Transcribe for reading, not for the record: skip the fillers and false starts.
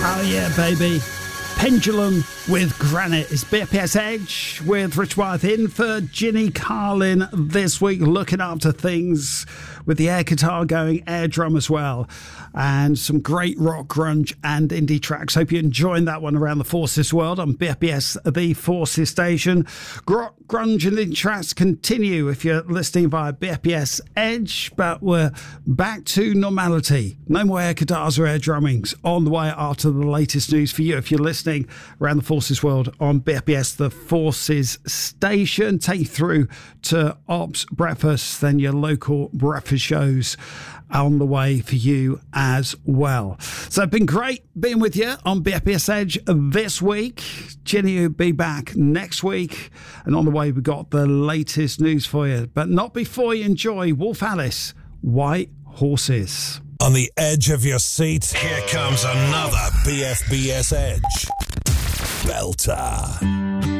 Oh yeah, baby. Pendulum with Granite. It's BFBS Edge with Rich Wyeth in for Ginny Carlin this week, looking after things with the air guitar going, air drum as well, and some great rock, grunge and indie tracks. Hope you're enjoying that one around the Forces world on BFBS, the Forces station. Grunge and indie tracks continue if you're listening via BFBS Edge, but we're back to normality. No more air guitars or air drummings on the way after the latest news for you if you're listening around the Forces world on BFBS, the Forces station. Take you through to Ops Breakfast, then your local breakfast shows on the way for you as well. So it's been great being with you on BFBS Edge this week. Ginny will be back next week, and on the way we've got the latest news for you, but not before you enjoy Wolf Alice, White Horses. On the edge of your seat, here comes another BFBS Edge belter.